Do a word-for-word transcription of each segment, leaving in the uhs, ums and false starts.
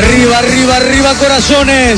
Arriba, arriba, arriba, corazones.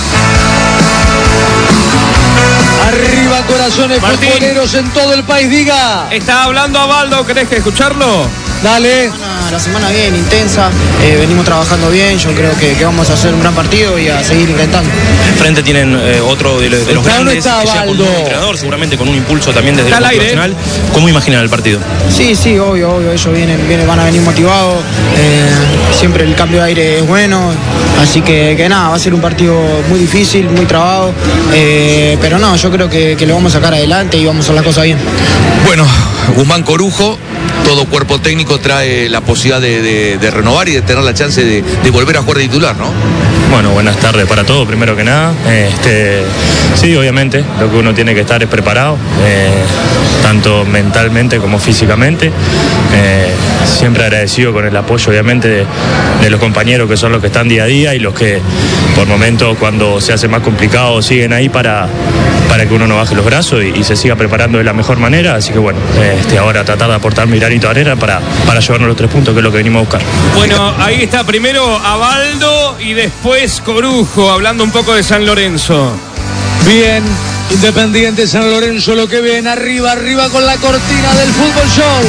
Arriba, corazones futboleros en todo el país, diga. Está hablando Avaldo, ¿querés que escucharlo? Dale. La semana, la semana bien, intensa, eh, venimos trabajando bien, yo creo que, que vamos a hacer un gran partido y a seguir intentando. Frente tienen eh, otro de, de los grandes, está que sea con un nuevo entrenador, seguramente con un impulso también desde el profesional. ¿Cómo imaginan el partido? Sí, sí, obvio, obvio, ellos vienen, vienen, van a venir motivados, eh, siempre el cambio de aire es bueno, así que, que nada, va a ser un partido muy difícil, muy trabado, eh, pero no, yo creo que, que lo vamos a sacar adelante y vamos a hacer las cosas bien. Bueno, Guzmán Corujo, todo cuerpo técnico trae la posibilidad de, de, de renovar y de tener la chance de, de volver a jugar de titular, ¿no? Bueno, buenas tardes para todos, primero que nada. Este, sí, obviamente, lo que uno tiene que estar es preparado, eh, tanto mentalmente como físicamente. Eh, siempre agradecido con el apoyo, obviamente, de, de los compañeros que son los que están día a día y los que, por momentos, cuando se hace más complicado, siguen ahí para, para que uno no baje los brazos y, y se siga preparando de la mejor manera. Así que, bueno, este, ahora tratar de aportar mi granito de arena para, para llevarnos los tres puntos, que es lo que venimos a buscar. Bueno, ahí está primero Avaldo y después Corujo, hablando un poco de San Lorenzo. Bien, Independiente San Lorenzo, lo que ven, arriba, arriba con la cortina del Fútbol Show.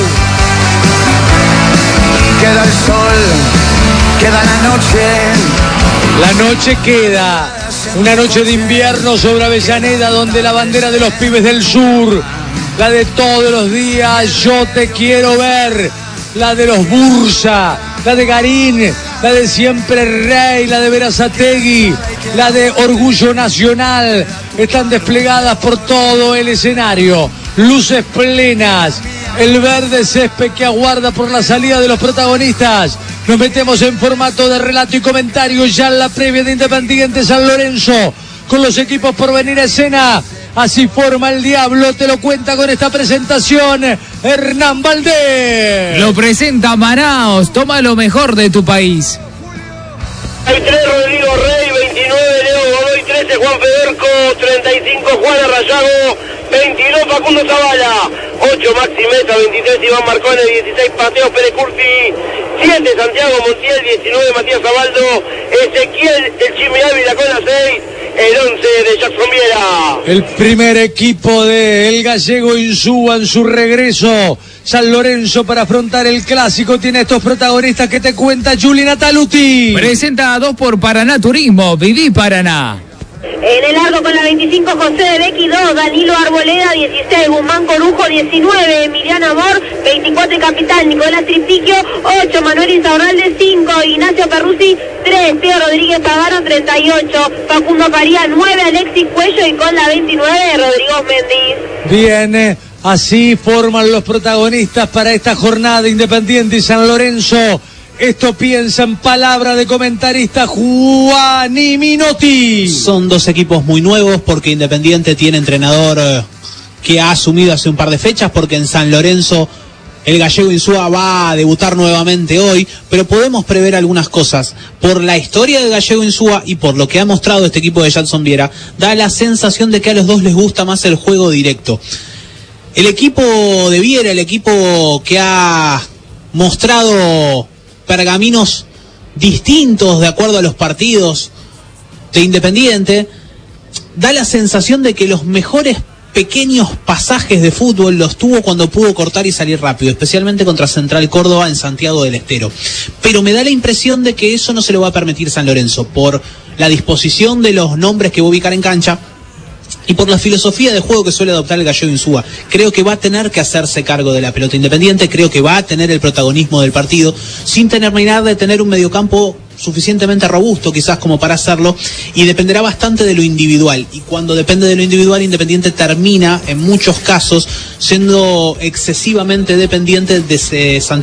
Queda el sol, queda la noche. La noche queda, una noche de invierno sobre Avellaneda, donde la bandera de los pibes del sur, la de todos los días, yo te quiero ver, la de los Bursa, la de Garín, la de Siempre Rey, la de Berazategui, la de Orgullo Nacional, están desplegadas por todo el escenario, luces plenas, el verde césped que aguarda por la salida de los protagonistas. Nos metemos en formato de relato y comentario ya en la previa de Independiente San Lorenzo, con los equipos por venir a escena. Así forma el Diablo, te lo cuenta con esta presentación Hernán Valdés. Lo presenta Manaos, toma lo mejor de tu país. veintitrés Rodrigo Rey, veintinueve Leo Godoy, trece Juan Federico, treinta y cinco Juan Arrayago, veintidós Facundo Zavala, ocho Maxi Mesa, veintitrés Iván Marcone, dieciséis Mateo Pérez Curti, siete Santiago Montiel, diecinueve Matías Abaldo, Ezequiel El Chimi Ávila con la seis, el once de Jackson Viera. El primer equipo de El Gallego Insúa en su regreso. San Lorenzo para afrontar el clásico tiene estos protagonistas que te cuenta Juli Nataluti. Presenta a dos por Paraná Turismo, viví Paraná. En el largo con la veinticinco José de Becky, dos Danilo Arboleda, dieciséis Guzmán Corujo, diecinueve Emiliano Amor, veinticuatro Capitán Nicolás Tripiquio, ocho Manuel Insaurralde, cinco Ignacio Perruzzi, tres Teo Rodríguez Pagano, treinta y ocho Facundo Caría, nueve Alexis Cuello y con la veintinueve Rodrigo Méndez. Bien, así forman los protagonistas para esta jornada Independiente y San Lorenzo. Esto piensa en palabra de comentarista Juan y Minotti. Son dos equipos muy nuevos porque Independiente tiene entrenador eh, que ha asumido hace un par de fechas, porque en San Lorenzo el Gallego Insúa va a debutar nuevamente hoy, pero podemos prever algunas cosas. Por la historia del Gallego Insúa y por lo que ha mostrado este equipo de Jackson Viera, da la sensación de que a los dos les gusta más el juego directo. El equipo de Viera, el equipo que ha mostrado pergaminos distintos de acuerdo a los partidos de Independiente, da la sensación de que los mejores pequeños pasajes de fútbol los tuvo cuando pudo cortar y salir rápido, especialmente contra Central Córdoba en Santiago del Estero. Pero me da la impresión de que eso no se lo va a permitir San Lorenzo, por la disposición de los nombres que va a ubicar en cancha y por la filosofía de juego que suele adoptar el Gallego Insúa. Creo que va a tener que hacerse cargo de la pelota Independiente, creo que va a tener el protagonismo del partido, sin terminar de tener un mediocampo suficientemente robusto quizás como para hacerlo, y dependerá bastante de lo individual, y cuando depende de lo individual Independiente termina en muchos casos siendo excesivamente dependiente de Santiago